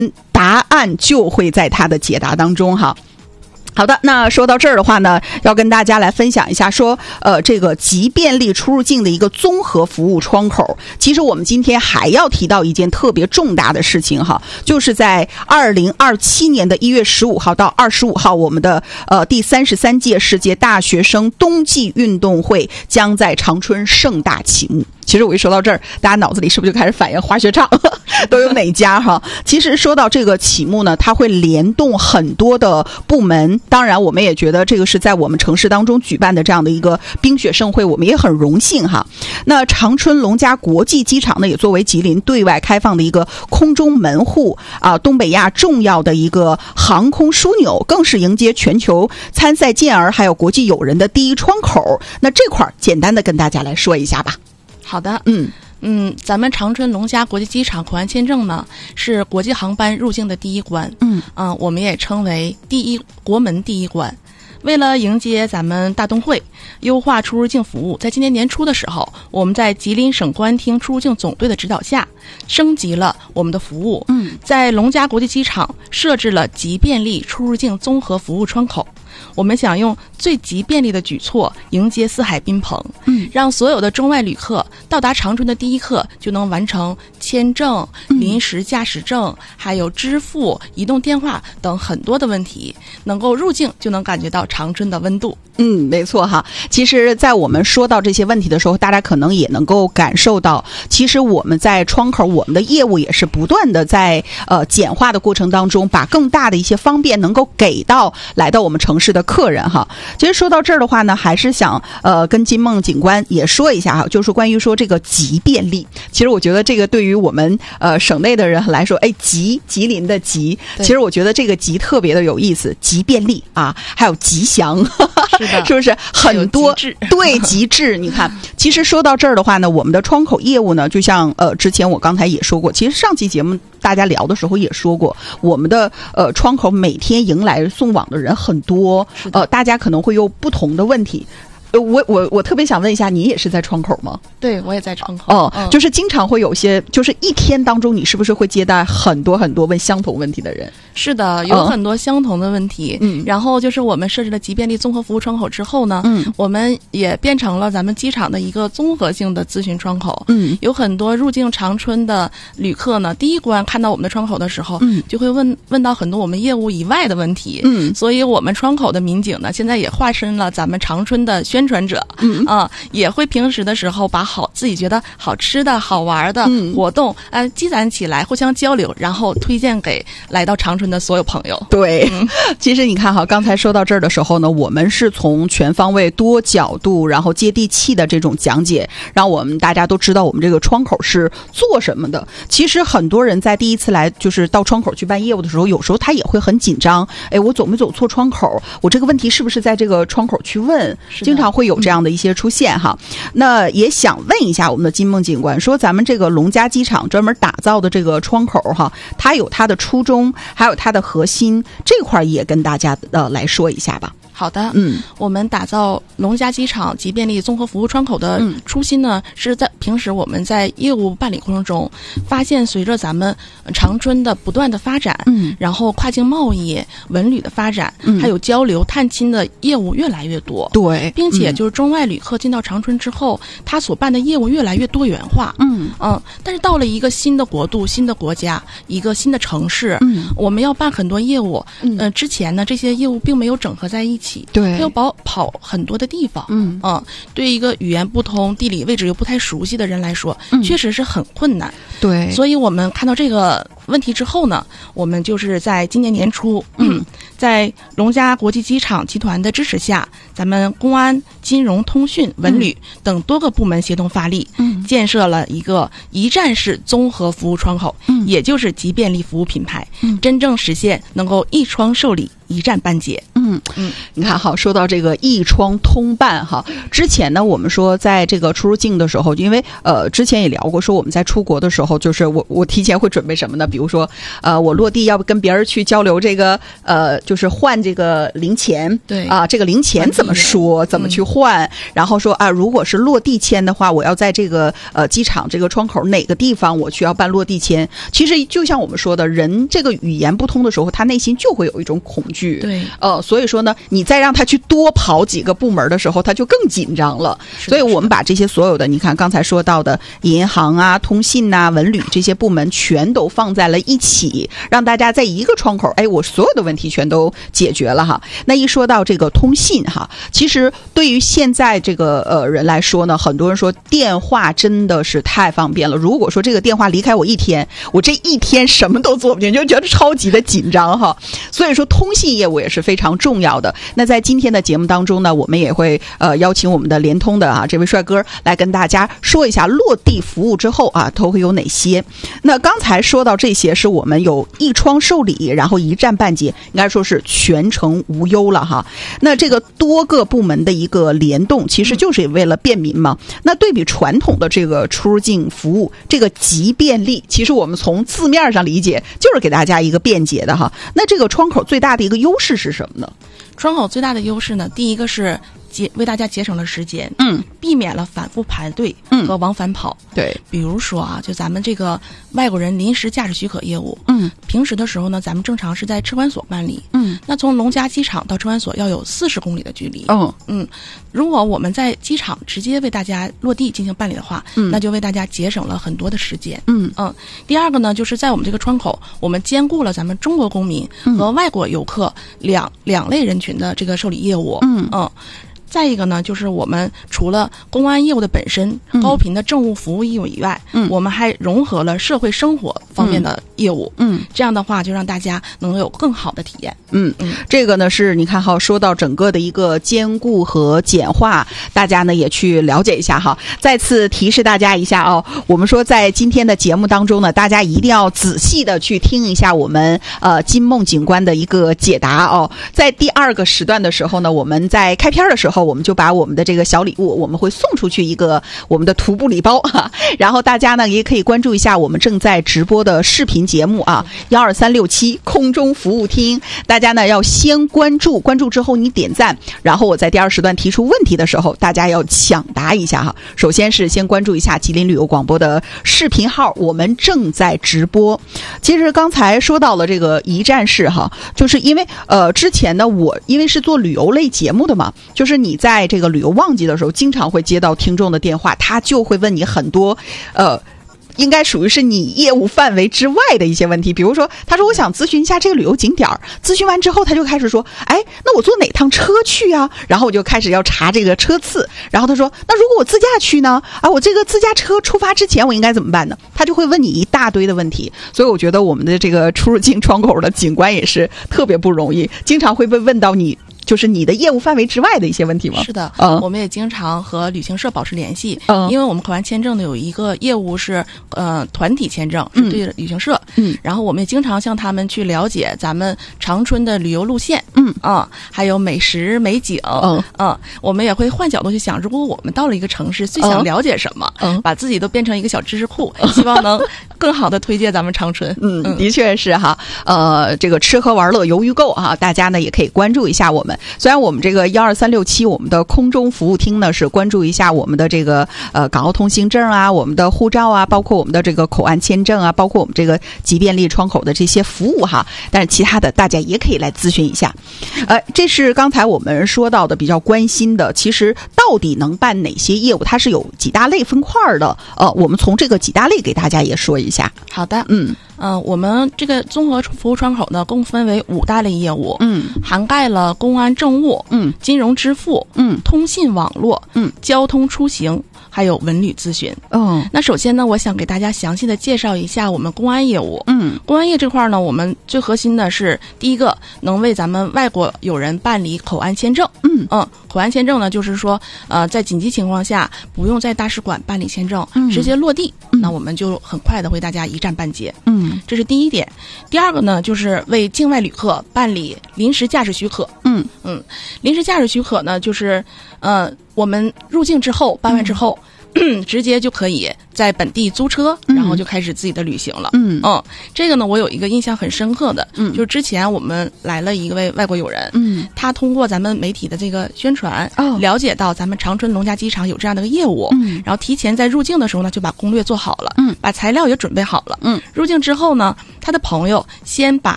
答案就会在他的解答当中哈。好的，那说到这儿的话呢，要跟大家来分享一下说，这个极便利出入境的一个综合服务窗口。其实我们今天还要提到一件特别重大的事情哈，就是在2027年的1月15号到25号，我们的第33届世界大学生冬季运动会将在长春盛大启幕。其实我一说到这儿，大家脑子里是不是就开始反映滑雪场都有哪家哈？其实说到这个启幕呢，它会联动很多的部门。当然，我们也觉得这个是在我们城市当中举办的这样的一个冰雪盛会，我们也很荣幸哈。那长春龙嘉国际机场呢，也作为吉林对外开放的一个空中门户啊，东北亚重要的一个航空枢纽，更是迎接全球参赛健儿还有国际友人的第一窗口。那这块简单的跟大家来说一下吧。 好的，咱们长春龙嘉国际机场口岸签证呢，是国际航班入境的第一关，我们也称为国门第一关。为了迎接咱们大冬会，优化出入境服务，在今年年初的时候，我们在吉林省公安厅出入境总队的指导下，升级了我们的服务，在龙嘉国际机场设置了极便利出入境综合服务窗口。我们想用最极便利的举措迎接四海宾朋，让所有的中外旅客到达长春的第一刻就能完成签证、临时驾驶证，还有支付、移动电话等很多的问题，能够入境就能感觉到长春的温度。 没错哈。其实在我们说到这些问题的时候，大家可能也能够感受到，其实我们在窗口我们的业务也是不断的在简化的过程当中，把更大的一些方便能够给到来到我们城市的客人哈。其实说到这儿的话呢，还是想跟金梦警官也说一下哈，就是关于说这个极便利。其实我觉得这个对于我们省内的人来说，吉林的吉，其实我觉得这个吉特别的有意思，极便利啊，还有吉祥。是不是很多对极致？你看，其实说到这儿的话呢，我们的窗口业务呢，就像之前我刚才也说过，其实上期节目大家聊的时候也说过，我们的窗口每天迎来送往的人很多，大家可能会有不同的问题。我特别想问一下，你也是在窗口吗？ 对，我也在窗口。 就是经常会有些，就是一天当中，你是不是会接待很多很多问相同问题的人？ 是的，有很多相同的问题。然后就是我们设置了极便利综合服务窗口之后呢，我们也变成了咱们机场的一个综合性的咨询窗口。有很多入境长春的旅客呢，第一关看到我们的窗口的时候，就会问到很多我们业务以外的问题。所以我们窗口的民警呢，现在也化身了咱们长春的宣传者，也会平时的时候把自己觉得好吃的好玩的活动积攒起来，互相交流，然后推荐给来到长春的所有朋友。 对，其实你看哈，刚才说到这儿的时候呢，我们是从全方位多角度然后接地气的这种讲解，让我们大家都知道我们这个窗口是做什么的。其实很多人在第一次来就是到窗口去办业务的时候，有时候他也会很紧张，我走没走错窗口，我这个问题是不是在这个窗口去问，经常会有这样的一些出现哈。那也想问一下我们的金梦警官，说咱们这个龙嘉机场专门打造的这个窗口哈，它有它的初衷，还有它的核心，这块也跟大家来说一下吧。 好的，我们打造龙嘉机场极便利综合服务窗口的初心呢，是在平时我们在业务办理过程中，发现随着咱们长春的不断的发展，然后跨境贸易、文旅的发展，还有交流探亲的业务越来越多， 对， 并且就是中外旅客进到长春之后，他所办的业务越来越多元化，但是到了一个新的国度、新的国家、一个新的城市，我们要办很多业务，之前呢这些业务并没有整合在一起。 对， 要跑很多的地方，对一个语言不通、地理位置又不太熟悉的人来说，确实是很困难。 对， 所以我们看到这个问题之后呢，我们就是在今年年初，在龙嘉国际机场集团的支持下，咱们公安、金融、通讯、文旅等多个部门协同发力，建设了一个一站式综合服务窗口，也就是极便利服务品牌，真正实现能够一窗受理、一站办结。 你看好，说到这个一窗通办哈，之前呢我们说在这个出入境的时候，因为之前也聊过，说我们在出国的时候，就是我提前会准备什么呢？比如说我落地要不跟别人去交流这个就是换这个零钱， 对这个零钱怎么说，怎么去换，然后说如果是落地签的话，我要在这个机场这个窗口哪个地方我去要办落地签。其实就像我们说的，人这个语言不通的时候，他内心就会有一种恐惧， 对， 所以说呢，你再让他去多跑几个部门的时候，他就更紧张了。所以我们把这些所有的，你看刚才说到的银行啊、通信啊、文旅这些部门全都放在了一起，让大家在一个窗口，我所有的问题全都解决了哈。那一说到这个通信哈，其实对于现在这个人来说呢，很多人说电话真的是太方便了。如果说这个电话离开我一天，我这一天什么都做不进，就觉得超级的紧张哈。所以说通信业务也是非常重要的。那在今天的节目当中呢，我们也会邀请我们的联通的这位帅哥来跟大家说一下落地服务之后都会有哪些。那刚才说到这些是我们有一窗受理，然后一站办结，应该说是全程无忧了哈。那这个多个部门的一个联动，其实就是为了便民嘛。那对比传统的这个出入境服务，这个极便利，其实我们从字面上理解就是给大家一个便捷的哈。那这个窗口最大的一个优势是什么呢？ 窗口最大的优势呢，第一个是为大家节省了时间，避免了反复排队和往返跑。 对， 比如说就咱们这个外国人临时驾驶许可业务，平时的时候呢，咱们正常是在车管所办理，那从龙嘉机场到车管所要有40公里的距离，如果我们在机场直接为大家落地进行办理的话，那就为大家节省了很多的时间。第二个呢，就是在我们这个窗口，我们兼顾了咱们中国公民和外国游客两类人群的这个受理业务。再一个呢，就是我们除了公安业务的本身高频的政务服务业务以外，我们还融合了社会生活方面的业务，这样的话就让大家能有更好的体验。 这个呢是你看说到整个的一个兼顾和简化，大家呢也去了解一下哈。再次提示大家一下我们说在今天的节目当中呢，大家一定要仔细的去听一下我们金梦警官的一个解答在第2个时段的时候呢，我们在开篇的时候，我们就把我们的这个小礼物，我们会送出去一个我们的徒步礼包然后大家呢也可以关注一下我们正在直播的视频节目12367空中服务厅。大家呢要先关注之后你点赞，然后我在第2时段提出问题的时候，大家要抢答一下首先是先关注一下吉林旅游广播的视频号，我们正在直播。其实刚才说到了这个一站式就是因为之前呢我因为是做旅游类节目的嘛，就是你在这个旅游旺季的时候经常会接到听众的电话，他就会问你很多应该属于是你业务范围之外的一些问题。比如说他说我想咨询一下这个旅游景点，咨询完之后他就开始说那我坐哪趟车去啊，然后我就开始要查这个车次，然后他说那如果我自驾去呢我这个自驾车出发之前我应该怎么办呢？他就会问你一大堆的问题。所以我觉得我们的这个出入境窗口的警官也是特别不容易，经常会被问到你就是你的业务范围之外的一些问题吗？ 是的，我们也经常和旅行社保持联系，因为我们口岸签证呢有一个业务是团体签证，是对旅行社，然后我们也经常向他们去了解咱们长春的旅游路线，还有美食美景，我们也会换角度去想，如果我们到了一个城市，最想了解什么，把自己都变成一个小知识库，希望能更好的推荐咱们长春。 的确是这个吃喝玩乐游鱼购大家呢也可以关注一下我们。虽然我们这个12367我们的空中服务厅呢是关注一下我们的这个港澳通行证我们的护照包括我们的这个口岸签证包括我们这个极便利窗口的这些服务但是其他的大家也可以来咨询一下。这是刚才我们说到的比较关心的，其实到底能办哪些业务，它是有几大类分块的。我们从这个几大类给大家也说一下。 好的，我们这个综合服务窗口呢，共分为5大类业务，涵盖了公安政务，金融支付，通信网络，交通出行，还有文旅咨询。那首先呢，我想给大家详细的介绍一下我们公安业务。公安业这块呢，我们最核心的是第一个，能为咱们外国友人办理口岸签证。口岸签证呢，就是说在紧急情况下不用在大使馆办理签证，直接落地，那我们就很快的为大家一站办结。 这是第一点。第二个呢，就是为境外旅客办理临时驾驶许可。临时驾驶许可呢，就是我们入境之后办完之后。直接就可以在本地租车，然后就开始自己的旅行了。这个呢，我有一个印象很深刻的，就是之前我们来了一位外国友人，他通过咱们媒体的这个宣传，了解到咱们长春龙嘉机场有这样的一个业务，然后提前在入境的时候呢，就把攻略做好了，把材料也准备好了。入境之后呢，他的朋友先把